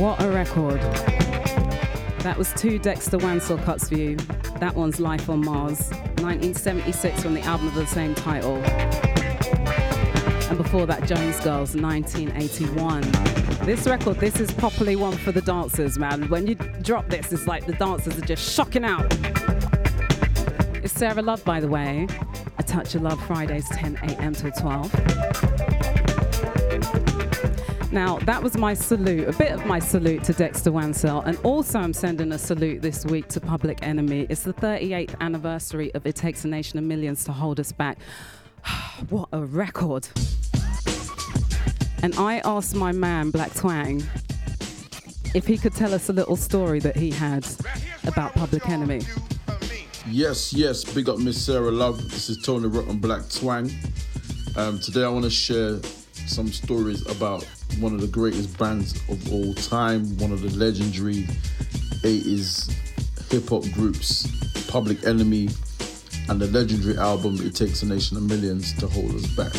What a record. That was two Dexter Wansel cuts for you. That one's Life on Mars, 1976 from the album of the same title. And before that, Jones Girls, 1981. This record, this is properly one for the dancers, man. When you drop this, it's like the dancers are just shocking out. It's Sarah Love, by the way. A Touch of Love, Fridays, 10 a.m. till 12. Now, that was my salute, a bit of my salute to Dexter Wansel, and also I'm sending a salute this week to Public Enemy. It's the 38th anniversary of It Takes a Nation of Millions to Hold Us Back. What a record. And I asked my man, Black Twang, if he could tell us a little story that he had about Public Enemy. Yes, big up Miss Sarah Love. This is Tony Rotten, Black Twang. Today I want to share some stories about one of the greatest bands of all time, one of the legendary 80s hip-hop groups, Public Enemy, and the legendary album It Takes a Nation of Millions to Hold Us Back.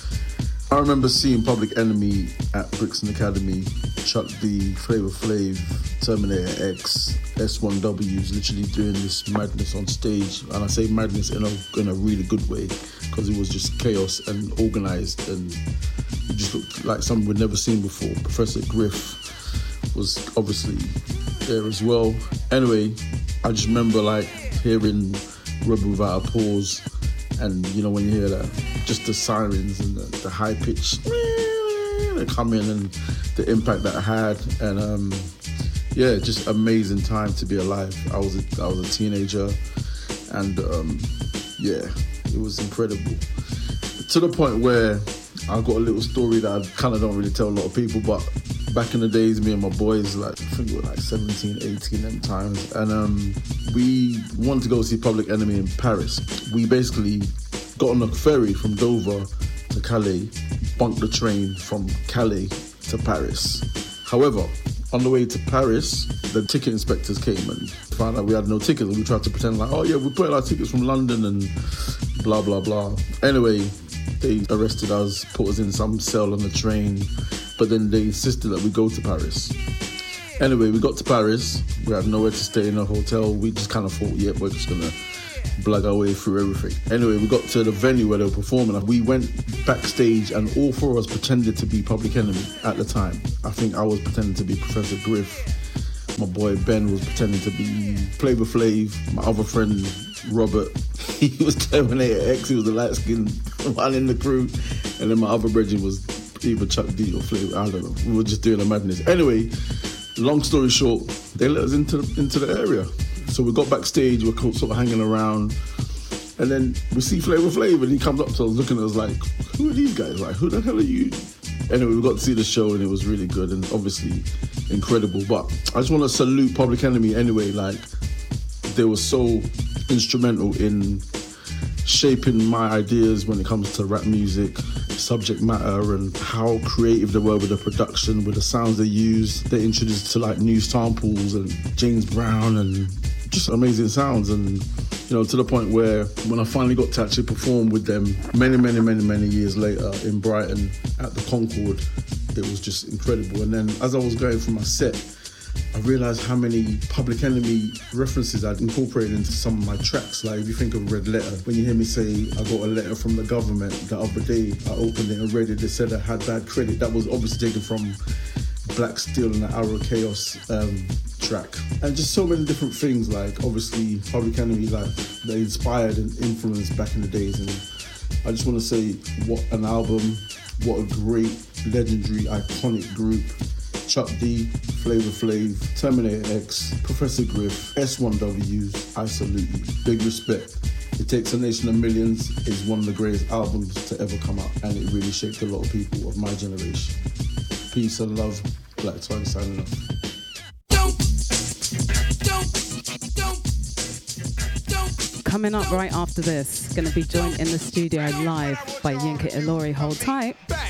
I remember seeing Public Enemy at Brixton Academy, Chuck D, Flavor Flav, Terminator X, S1Ws, literally doing this madness on stage. And I say madness in a really good way, because it was just chaos and organised, and it just looked like something we'd never seen before. Professor Griff was obviously there as well. Anyway, I just remember like hearing Rebel Without a Pause, and you know when you hear that, just the sirens and the high pitch they come in, and the impact that I had, and yeah, just amazing time to be alive. I was a teenager, and yeah, it was incredible. To the point where I got a little story that I kind of don't really tell a lot of people, but back in the days, me and my boys, like, I think we were like 17, 18 them times, and we wanted to go see Public Enemy in Paris. We basically got on a ferry from Dover to Calais, bunked the train from Calais to Paris. However, on the way to Paris, the ticket inspectors came and found out we had no tickets, and we tried to pretend like, oh yeah, we put our tickets from London and blah, blah, blah. Anyway, they arrested us, put us in some cell on the train, but then they insisted that we go to Paris. Anyway, we got to Paris. We had nowhere to stay in a hotel. We just kind of thought, yeah, we're just going to blag our way through everything. Anyway, we got to the venue where they were performing. We went backstage, and all four of us pretended to be Public Enemy at the time. I think I was pretending to be Professor Griff. My boy Ben was pretending to be Flavor Flav. My other friend, Robert, he was Terminator X. He was the light-skinned one in the crew. And then my other brethren was either Chuck D or Flavor. I don't know. We were just doing a madness. Anyway, long story short, they let us into the area. So we got backstage, we were sort of hanging around, and then we see Flavor Flav, and he comes up to us looking at us like, who are these guys? Like, who the hell are you? Anyway, we got to see the show, and it was really good and obviously incredible. But I just want to salute Public Enemy anyway. Like, they were so instrumental in shaping my ideas when it comes to rap music, subject matter, and how creative they were with the production, with the sounds they used. They introduced to like new samples and James Brown and just amazing sounds. And you know, to the point where when I finally got to actually perform with them many years later in Brighton at the Concord, it was just incredible. And then as I was going through my set, I realised how many Public Enemy references I'd incorporated into some of my tracks. Like, if you think of Red Letter, when you hear me say, I got a letter from the government the other day, I opened it and read it, they said I had bad credit. That was obviously taken from Black Steel and the Arrow Chaos track. And just so many different things, like, obviously, Public Enemy, like, they inspired and influenced back in the days. And I just want to say, what an album, what a great, legendary, iconic group. Chuck D, Flavor Flav, Terminator X, Professor Griff, S1Ws, I salute you. Big respect. It Takes a Nation of Millions is one of the greatest albums to ever come out, and it really shaped a lot of people of my generation. Peace and love. Black Twang signing off. Coming up right after this, going to be joined in the studio live by Yinka Ilori. Hold tight.